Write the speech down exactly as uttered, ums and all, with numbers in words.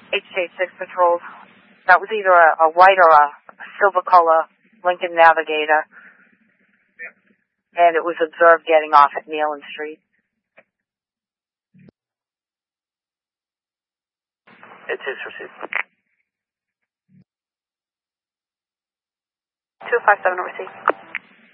H J six patrols. That was either a, a white or a silver color Lincoln Navigator. And it was observed getting off at Neyland Street. It is received. two five seven, oversee.